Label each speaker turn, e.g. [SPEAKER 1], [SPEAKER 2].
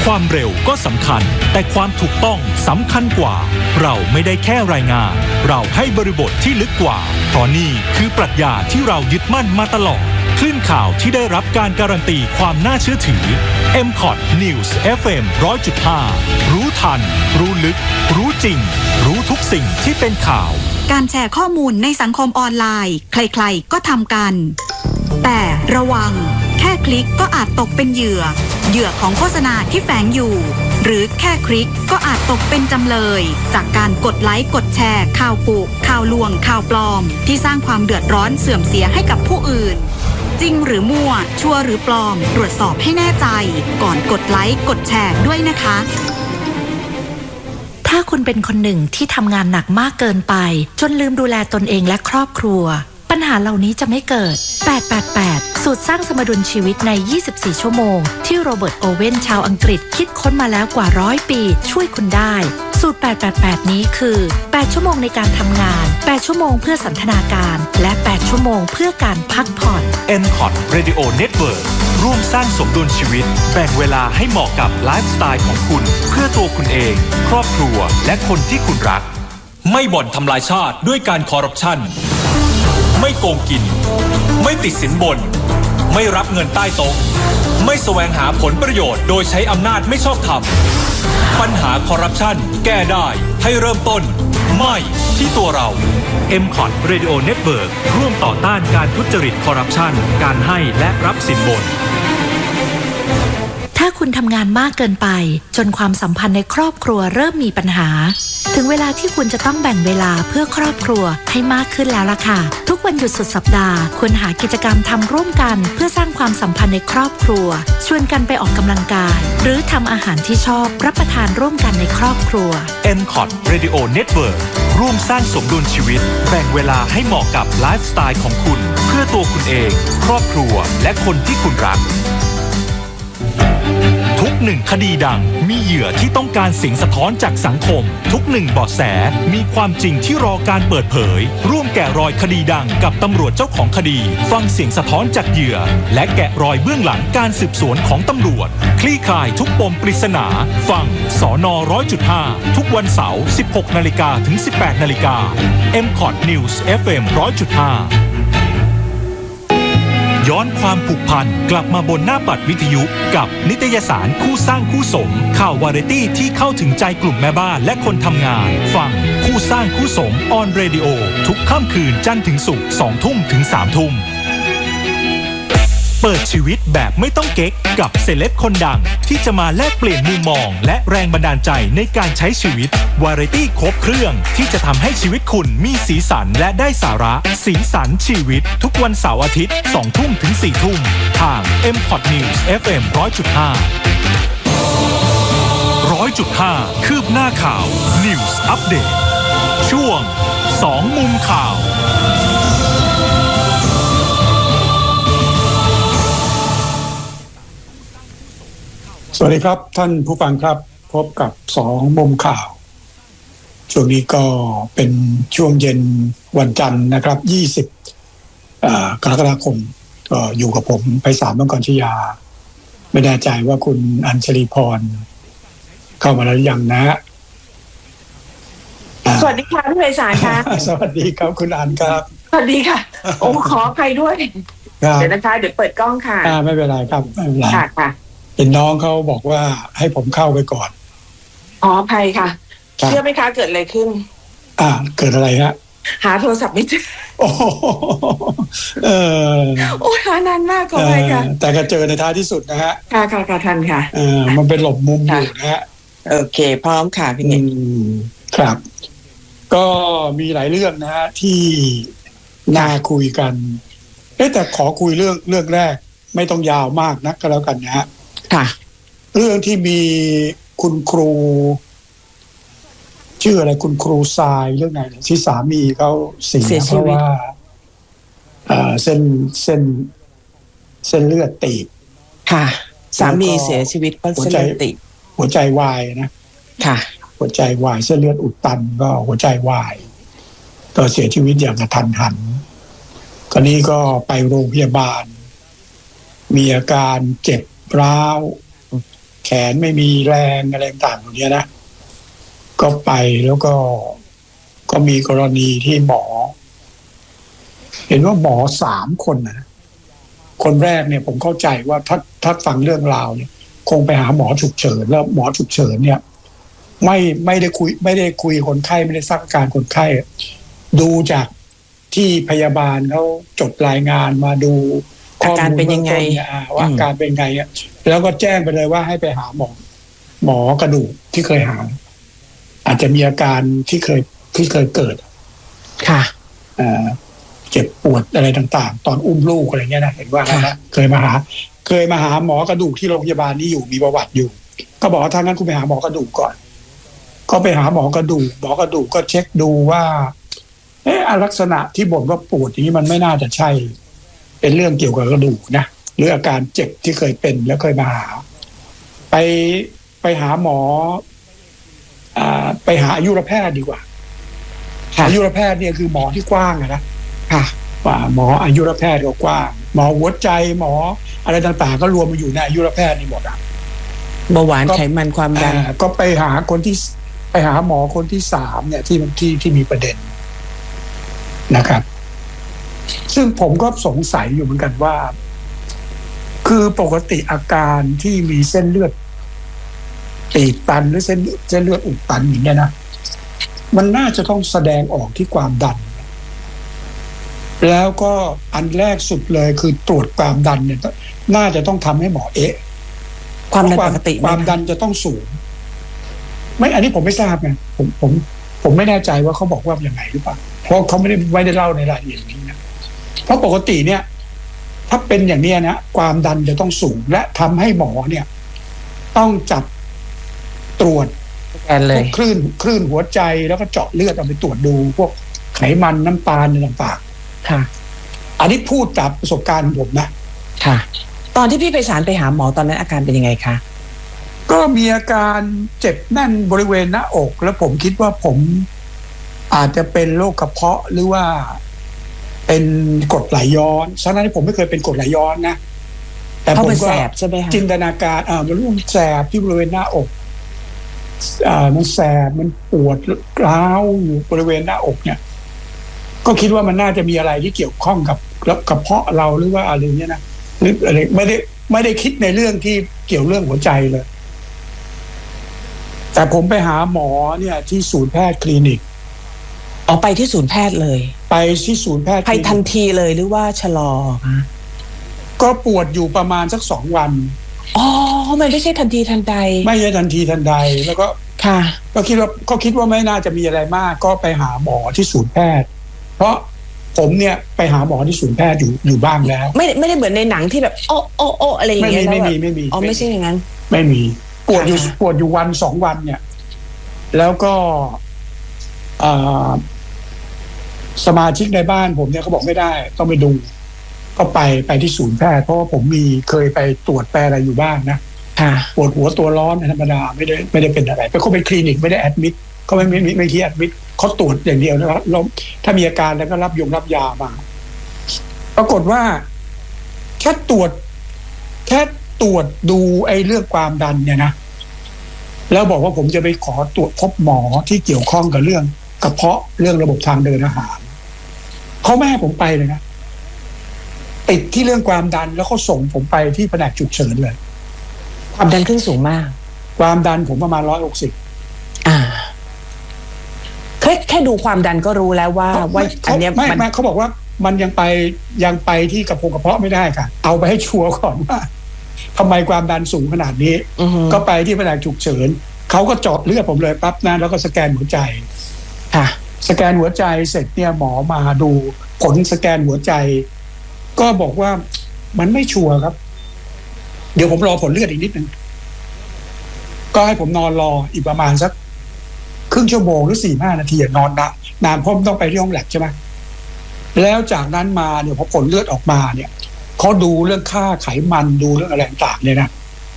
[SPEAKER 1] ความเร็วก็สำคัญแต่ความถูกต้องสำคัญกว่าเราไม่ได้แค่รายงานเราให้บริบทที่ลึกกว่าเพราะนี่คือปรัชญาที่เรายึดมั่นมาตลอดคลื่นข่าวที่ได้รับการการันตีความน่าเชื่อถือ MCOT News FM 100.5 รู้ทันรู้ลึกรู้จริงรู้ทุกสิ่งที่เป็นข่าว
[SPEAKER 2] การแชร์ข้อมูลในสังคมออนไลน์ใครๆก็ทำกันแต่ระวังแค่คลิกก็อาจตกเป็นเหยื่อของโฆษณาที่แฝงอยู่หรือแค่คลิกก็อาจตกเป็นจำเลยจากการกดไลค์กดแชร์ข่าวกุข่าวลวงข่าวปลอมที่สร้างความเดือดร้อนเสื่อมเสียให้กับผู้อื่นจริงหรือมั่วชัวร์หรือปลอมตรวจสอบให้แน่ใจก่อนกดไลค์กดแชร์ด้วยนะคะ
[SPEAKER 3] ถ้าคุณเป็นคนหนึ่งที่ทำงานหนักมากเกินไปจนลืมดูแลตนเองและครอบครัวปัญหาเหล่านี้จะไม่เกิด888สูตรสร้างสมดุลชีวิตใน24ชั่วโมงที่โรเบิร์ตโอเว่นชาวอังกฤษคิดค้นมาแล้วกว่า100ปีช่วยคุณได้สูตร888นี้คือ8ชั่วโมงในการทำงาน8ชั่วโมงเพื่อสันทนาการและ8ชั่วโมงเพื่อการพักผ่อน
[SPEAKER 1] MCOT Radio Network ร่วมสร้างสมดุลชีวิตแบ่งเวลาให้เหมาะกับไลฟ์สไตล์ของคุณเพื่อตัวคุณเองครอบครัวและคนที่คุณรักไม่บ่อนทำลายชาติด้วยการคอร์รัปชันไม่โกงกินไม่ติดสินบนไม่รับเงินใต้โต๊ะไม่แสวงหาผลประโยชน์โดยใช้อำนาจไม่ชอบธรรมปัญหาคอร์รัปชันแก้ได้ให้เริ่มต้นไม่ที่ตัวเรา MCOT Radio Network ร่วมต่อต้านการทุจริตคอร์รัปชันการให้และรับสินบน
[SPEAKER 3] ถ้าคุณทำงานมากเกินไปจนความสัมพันธ์ในครอบครัวเริ่มมีปัญหาถึงเวลาที่คุณจะต้องแบ่งเวลาเพื่อครอบครัวให้มากขึ้นแล้วล่ะค่ะทุกวันหยุดสุดสัปดาห์ควรหากิจกรรมทำร่วมกันเพื่อสร้างความสัมพันธ์ในครอบครัวชวนกันไปออกกำลังกายหรือทำอาหารที่ชอบรับประทานร่วมกันในครอบครัว
[SPEAKER 1] MCOT Radio Network ร่วมสร้างสมดุลชีวิตแบ่งเวลาให้เหมาะกับไลฟ์สไตล์ของคุณเพื่อตัวคุณเองครอบครัวและคนที่คุณรักทุกหนึ่งคดีดังมีเหยื่อที่ต้องการเสียงสะท้อนจากสังคมทุกหนึ่งเบาะแสมีความจริงที่รอการเปิดเผยร่วมแกะรอยคดีดังกับตำรวจเจ้าของคดีฟังเสียงสะท้อนจากเหยื่อและแกะรอยเบื้องหลังการสืบสวนของตำรวจคลี่คลายทุกปมปริศนาฟังสน. 100.5 ทุกวันเสาร์ 16 นาฬิกาถึง 18 นาฬิกา MCOT News FM 100.5ย้อนความผูกพันกลับมาบนหน้าปัดวิทยุกับนิตยสารคู่สร้างคู่สมข่าววาไรตี้ที่เข้าถึงใจกลุ่มแม่บ้านและคนทำงานฟังคู่สร้างคู่สมออนเรดิโอทุกค่ำคืนจันทร์ถึงศุกร์ 20:00 น. ถึง 3:00 น. เปิดชีวิตแบบไม่ต้องเก๊กกับเซเลบคนดังที่จะมาแลกเปลี่ยนมุมมองและแรงบันดาลใจในการใช้ชีวิตวาไรตี้ครบเครื่องที่จะทำให้ชีวิตคุณมีสีสันและได้สาระสีสันชีวิตทุกวันเสาร์อาทิตย์ 20:00 น. ถึง 4:00 น. ทาง MCOT News FM 100.5 คืบหน้าข่าว News Update ช่วง2มุมข่าว
[SPEAKER 4] สวัสดีครับท่านผู้ฟังครับพบกับ2มุมข่าวช่วงนี้ก็เป็นช่วงเย็นวันจันทร์นะครับ20กรกฎาคมก็อยู่กับผมไพศาล มังกรชยาไม่แน่ใจว่าคุณอัญชลีพรเข้ามาแล้วหรือยังนะ
[SPEAKER 5] สวัสดีค่ะพี่ไพศาลค่ะ
[SPEAKER 4] สวัสดีครับคุณอัญครับ
[SPEAKER 5] สวัสดีค่ะโอ้ขออภัยด้วยเดี๋ยวนะคะเดี๋ยวเปิดกล้องค่ะ
[SPEAKER 4] ไม่เป็นไรครับไม่เป็นไร
[SPEAKER 5] ค่ะ
[SPEAKER 4] เห็นน้องเขาบอกว่าให้ผมเข้าไปก่อน
[SPEAKER 5] อ๋อภัยค่ะเชื่อไหมคะเกิดอะไรขึ้น
[SPEAKER 4] เกิดอะไรฮะ
[SPEAKER 5] หาโทรศัพท์ไม่เจอ
[SPEAKER 4] โอ้
[SPEAKER 5] โอ้หานานมากขอภัยค่ะ
[SPEAKER 4] แต่ก็เจอในท้ายที่สุดนะฮะ
[SPEAKER 5] ค่ะทันค่ะ
[SPEAKER 4] มันเป็นหลบมุมอยู่นะฮะ
[SPEAKER 5] โอเคพร้อมค่ะพี่เอก
[SPEAKER 4] ครับก็มีหลายเรื่องนะฮะที่น่าคุยกันแต่ขอคุยเรื่องแรกไม่ต้องยาวมากนักก็แล้วกันนะฮะ
[SPEAKER 5] ค่ะ
[SPEAKER 4] เรื่องที่มีคุณครูชื่ออะไรคุณครูทรายเรื่องไหนที่สามีเขาเสียเพราะว่าเส้นเลือดตีบ
[SPEAKER 5] ค่ะสามีเสียชีวิตเพราะเส้นเลือดตีบ
[SPEAKER 4] หัวใจวายนะ
[SPEAKER 5] ค่ะ
[SPEAKER 4] หัวใจวายเส้นเลือดอุดตันก็หัวใจวายก็เสียชีวิตอย่างกระทันหันตอนนี้ก็ไปโรงพยาบาลมีอาการเจ็บร้าวแขนไม่มีแรงอะไรต่างๆอย่างเงี้ยนะก็ไปแล้วก็มีกรณีที่หมอเห็นว่าหมอ3 คนนะคนแรกเนี่ยผมเข้าใจว่าถ้าฟังเรื่องราวเนี่ยคงไปหาหมอฉุกเฉินแล้วหมอฉุกเฉินเนี่ยไม่ได้คุยคนไข้ไม่ได้ซักอาการคนไข้ดูจากที่พยาบาลเขาจดรายงานมาดูข้อมูลเป็นยังไงว่าอาการเป็นไงแล้วก็แจ้งไปเลยว่าให้ไปหาหมอกระดูกที่เคยหาอาจจะมีอาการที่เคยเกิด
[SPEAKER 6] ค่ะ
[SPEAKER 4] เจ็บปวดอะไรต่างๆตอนอุ้มลูกอะไรเงี้ยนะเห็นว่านะเคยมาหาหมอกระดูกที่โรงพยาบาลนี้อยู่มีประวัติอยู่ก็บอกว่าถ้างั้นคุณไปหาหมอกระดูกก่อนก็ไปหาหมอกระดูกก็เช็คดูว่าลักษณะที่บ่นว่าปวดอย่างนี้มันไม่น่าจะใช่เป็นเรื่องเกี่ยวกับกระดูกนะหรืออาการเจ็บที่เคยเป็นแล้วเคยมาหาไปหาหมอไปหาอายุรแพทย์ดีกว่าอายุรแพทย์เนี่ยคือหมอที่กว้างนะว่าหมออายุรแพทย์ก็กว้างหมอหัวใจหมออะไรต่างๆก็รวมมาอยู่ในอายุรแพทย์นี่หมด
[SPEAKER 6] เบาหวานไขมันความดัน
[SPEAKER 4] ก็ไปหาหมอคนที่3เนี่ยที่มีประเด็นนะครับซึ่งผมก็สงสัยอยู่เหมือนกันว่าคือปกติอาการที่มีเส้นเลือดตีบตันหรือเส้นเลือดอุดตันอย่างเงี้ยนะมันน่าจะต้องแสดงออกที่ความดันแล้วก็อันแรกสุดเลยคือตรวจความดันเนี่ยน่าจะต้องทำให้หมอ
[SPEAKER 6] ความดันปกติ
[SPEAKER 4] ความดันจะต้องสูงไม่อันนี้ผมไม่ทราบไงผมไม่แน่ใจว่าเขาบอกว่าอย่างไรหรือเปล่าเพราะเขาไม่ได้เล่าในรายละเอียดนี้นะเพราะปกติเนี่ยถ้าเป็นอย่างนี้นะความดันจะต้องสูงและทำให้หมอเนี่ยต้องจับตรวจคลื่นหัวใจแล้วก็เจาะเลือดเอาไปตรวจดูพวกไขมันน้ำตาลต่าง
[SPEAKER 6] ๆค่ะ
[SPEAKER 4] อันนี้พูดจากประสบการณ์ผมนะ
[SPEAKER 6] ค่ะตอนที่พี่ไพศาลไปหาหมอตอนนั้นอาการเป็นยังไงคะ
[SPEAKER 4] ก็มีอาการเจ็บแน่นบริเวณหน้าอกแล้วผมคิดว่าผมอาจจะเป็นโรคกระเพาะหรือว่าเป็นกรดไหลย้อนฉะนั้นผมไม่เคยเป็นกรดไหลย้อนนะแต่ผมก็จินตนาการมันรู้แสบที่บริเวณหน้าอกมันแสบมันปวดร้าวอยู่บริเวณหน้าอกเนี่ยก็คิดว่ามันน่าจะมีอะไรที่เกี่ยวข้องกับกระเพาะเราหรือว่าอะไรเงี้ยนะหรืออะไรไม่ได้คิดในเรื่องที่เกี่ยวเรื่องหัวใจเลยแต่ผมไปหาหมอเนี่ยที่ศูนย์แพทย์คลินิก
[SPEAKER 6] ไปที่ศูนย์แพทย์เลย
[SPEAKER 4] ไปที่ศูนย์แพทย์
[SPEAKER 6] ไปทันทีเลยหรือว่าชะลอ
[SPEAKER 4] ก็ปวดอยู่ประมาณสัก2 วัน
[SPEAKER 6] มันไม่ใช่ทันทีทันใด
[SPEAKER 4] ไม่ใช่ทันทีทันใดแล้วก็
[SPEAKER 6] ค่ะ
[SPEAKER 4] ก็คิดว่าไม่น่าจะมีอะไรมากก็ไปหาหมอที่ศูนย์แพทย์เพราะผมเนี่ยไปหาหมอที่ศูนย์แพทย์อยู่บ้างแล้ว
[SPEAKER 6] ไม่ได้เหมือนในหนังที่แบบโออะไรอย่างเงี้ย
[SPEAKER 4] ไม่มี
[SPEAKER 6] ไม่ใช่อย่างนั้น
[SPEAKER 4] ไม่มีปวดอยู่วัน2 วันเนี่ยแล้วก็สมาชิกในบ้านผมเนี่ยเขาบอกไม่ได้ต้องไปดูก็ไปที่ศูนย์แพทย์เพราะว่าผมเคยไปตรวจแปรอะไรอยู่บ้างนะปวดหัวตัวร้อนธรรมดาไม่ได้เป็นอะไรไปเข้าไปคลินิกไม่ได้แอดมิดเขาไม่ที่แอดมิดเขาตรวจอย่างเดียวนะครับแล้วถ้ามีอาการแล้วก็รับยามาปรากฏว่าแค่ตรวจดูไอ้เรื่องความดันเนี่ยนะแล้วบอกว่าผมจะไปขอตรวจพบหมอที่เกี่ยวข้องกับเรื่องกระเพาะเรื่องระบบทางเดินอาหารเขาไม่ให้ผมไปเลยนะติดที่เรื่องความดันแล้วเขาส่งผมไปที่แผนกฉุกเฉินเลย
[SPEAKER 6] ความดันขึ้นสูงมาก
[SPEAKER 4] ความดันผมประมาณ160
[SPEAKER 6] แค่ดูความดันก็รู้แล้วว่าอันนี้
[SPEAKER 4] ไม่เขาบอกว่ามันยังไปที่กระเพาะไม่ได้ค่ะเอาไปให้ชัวร์ก่อนว่าทำไมความดันสูงขนาดนี้ก็ไปที่แผนกฉุกเฉินเขาก็เจาะเลือดผมเลยปั๊บนะแล้วก็สแกนหัวใจสแกนหัวใจเสร็จเนี่ยหมอมาดูผลสแกนหัวใจก็บอกว่ามันไม่ชัวร์ครับเดี๋ยวผมรอผลเลือดอีกนิดนึงก็ให้ผมนอนรออีกประมาณสักครึ่งชั่วโมงหรือ 4-5 นาทีนอนนานเพราะต้องไปที่ห้องแลบใช่ไหมแล้วจากนั้นมาเนี่ยพอผลเลือดออกมาเนี่ยเขาดูเรื่องค่าไขมันดูเรื่องอะไรต่างๆเนี่ยนะ